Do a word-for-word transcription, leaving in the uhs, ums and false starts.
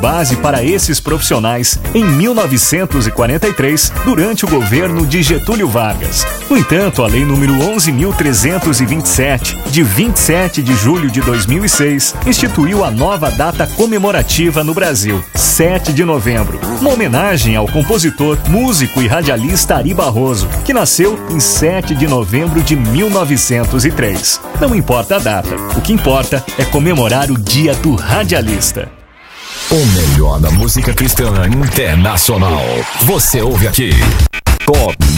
base para esses profissionais em mil novecentos e quarenta e três, durante o governo de Getúlio Vargas. No entanto, a Lei número onze mil trezentos e vinte e sete, de vinte e sete de julho de dois mil e seis, instituiu a nova data comemorativa no Brasil, sete de novembro, uma homenagem ao compositor, músico e radialista Ari Barroso, que nasceu em sete de novembro de mil novecentos e três. Não importa a data, o que importa é comemorar o Dia do Radialista. O melhor da música cristã internacional. Você ouve aqui. Top